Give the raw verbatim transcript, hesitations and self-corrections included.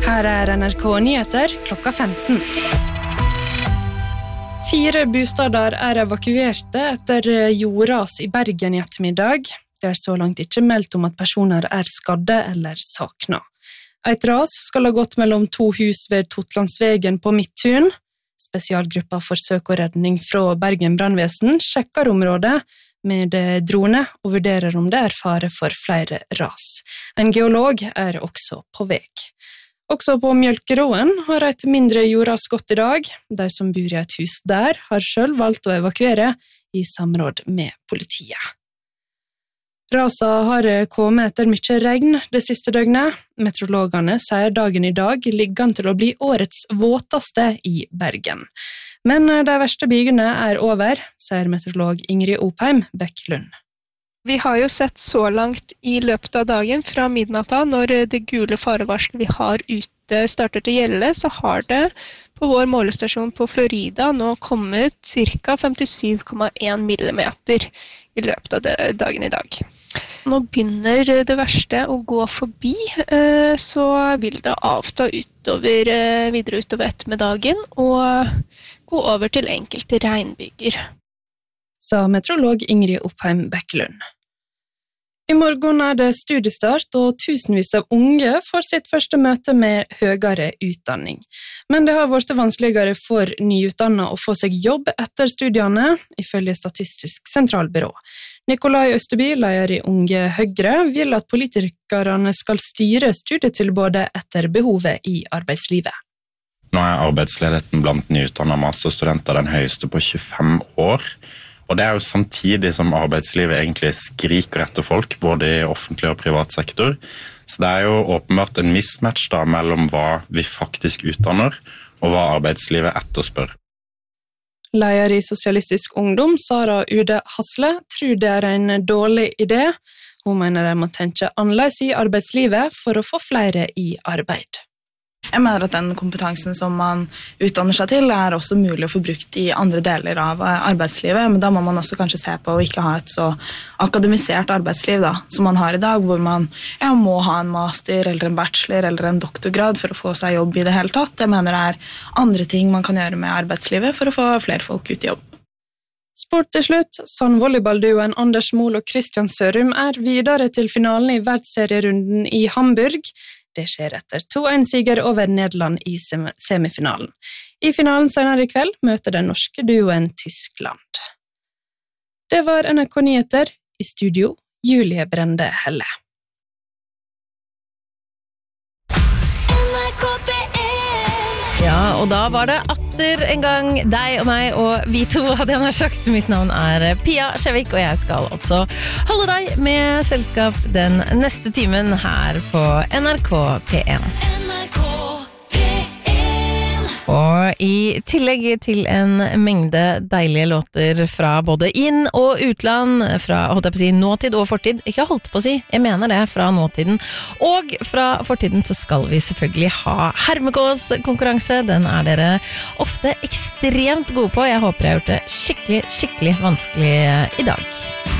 Her er N R K Nyheter klokka femten. Fire bostader er evakuerte etter jordras i Bergen i ettermiddag. Det er så langt ikke meldt om at personer er skadde eller sakna. Et ras skal ha gått mellom to hus ved Totlandsvegen på Midttun. Spesialgruppa for søk og redning fra Bergen brannvesen sjekker området med drone og vurderer om det er fare for flere ras. En geolog er også på vei. Også på Mjølkeråen har et mindre jordras gått i dag. De som bor i et hus der har selv valgt å evakuere i samråd med politiet. Rasa har kommet etter mye regn det siste døgnet. Meteorologene sier dagen i dag ligger an til å bli årets våteste i Bergen. Men de verste bygene er over, sier meteorolog Ingrid Opheim Bekkelund. Vi har jo sett så langt i løpet av dagen fra midnatta, når det gule farevarselet vi har ute starter til å gjelde, så har det på vår målestasjon på Florida nå kommet ca. femtisju komma en millimeter i løpet av dagen i dag. Nå begynner det verste å gå forbi, så vil det avta utover, videre utover ettermiddagen og gå over til enkelte regnbyger. Sa meteorolog Ingrid Opheim Bekkelund. I morgen er det studiestart, og tusenvis av unge får sitt første møte med høyere utdanning. Men det har vært vanskeligere for nyutdannede å få seg jobb etter studiene, ifølge Statistisk sentralbyrå. Nikolai Østerby, leder i Unge Høyre, vil at politikerne skal styre studietilbudet etter behovet i arbeidslivet. Nå er arbeidsledigheten blant nyutdannede masterstudenter den høyeste på tjuefem år. Og det er jo samtidig som arbeidslivet egentlig skriker etter folk, både i offentlig og privat sektor. Så det er jo åpenbart en mismatch da mellom hva vi faktisk utdanner, og hva arbeidslivet etterspør. Leder i Sosialistisk Ungdom, Sara Ude Hasle, tror det er en dårlig idé. Hun mener de må tenke annerledes i arbeidslivet for å få flere i arbeid. Jeg mener at den kompetansen som man utdanner seg til er også mulig å få brukt i andre deler av arbeidslivet, men da må man også kanskje se på å ikke ha et så akademisert arbeidsliv da, som man har i dag, hvor man ja, må ha en master eller en bachelor eller en doktorgrad for å få seg jobb i det hele tatt. Jeg mener det er andre ting man kan gjøre med arbeidslivet for å få flere folk ut i jobb. Sport til slutt. Sandvolleyballduoen Anders Mohl og Christian Sørum er videre til finalen i verdensserierunden i Hamburg. Det skjer etter to en-siger over Nederland i semifinalen. I finalen senere i kveld møter den norske duoen Tyskland. Det var N R K Nyheter, i studio Julie Brende Helle. Ja, og da var det atter en gang deg og meg, og vi to hadde jeg nær sagt. Mitt navn er Pia Skjevik, og jeg skal altså holde deg med selskap den neste timen her på N R K P en. Og i tillegg til en mengde deilige låter fra både inn- og utland, fra holdt jeg på å si, nåtid og fortid, ikke holdt på å si, jeg mener det, fra nåtiden, og fra fortiden så skal vi selvfølgelig ha Hermekås-konkurranse. Den er dere ofte ekstremt gode på. Jeg håper jeg har gjort det skikkelig, skikkelig vanskelig i dag.